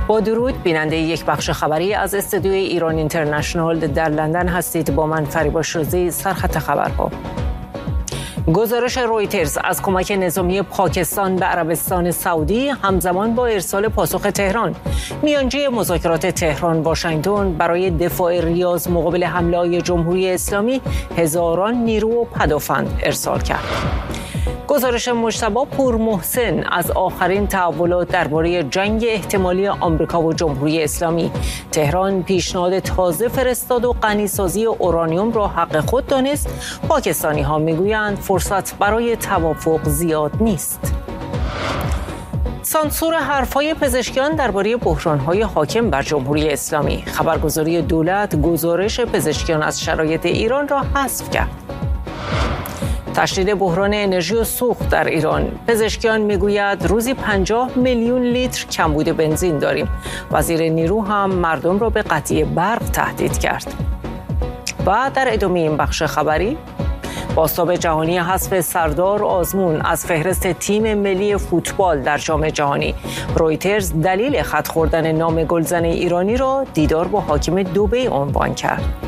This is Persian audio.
با درود، بیننده یک بخش خبری از استودیوی ایران اینترنشنال در لندن هستید. با من فریبا شیرازی. سرخط خبرها: گزارش رویترز از کمک نظامی پاکستان به عربستان سعودی همزمان با ارسال پاسخ تهران، میانجی مذاکرات تهران واشنگتن برای دفاع ریاض مقابل حمله‌های جمهوری اسلامی هزاران نیرو و پدافند ارسال کرد. گزارش مجتبی پورمحسن از آخرین تحولات درباره جنگ احتمالی آمریکا و جمهوری اسلامی. تهران پیشنهاد تازه فرستاد و غنیسازی اورانیوم را حق خود دانست. پاکستانی ها میگویند فرصت برای توافق زیاد نیست. سانسور حرف‌های پزشکیان درباره بحران‌های حاکم بر جمهوری اسلامی. خبرگزاری دولت گزارش پزشکیان از شرایط ایران را حذف کرد. تشدید بحران انرژی و سوخت در ایران. پزشکیان میگوید روزی 50 میلیون لیتر کمبود بنزین داریم. وزیر نیرو هم مردم را به قطعی برق تهدید کرد. و در ادامه این بخش خبری، بازتاب جهانی حذف سردار آزمون از فهرست تیم ملی فوتبال در جام جهانی. رویترز دلیل خط خوردن نام گلزن ایرانی را دیدار با حاکم دبی عنوان کرد.